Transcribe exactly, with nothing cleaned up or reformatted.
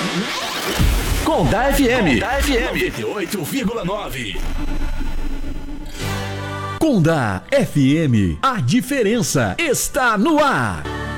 Condá F M. Condá F M noventa e oito vírgula nove. Condá F M, a diferença está no ar.